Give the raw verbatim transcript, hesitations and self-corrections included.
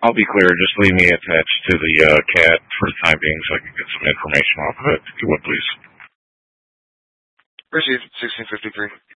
I'll be clear. Just leave me attached to the uh, cat for the time being so I can get some information off of it, if you would, please. Received, sixteen fifty-three.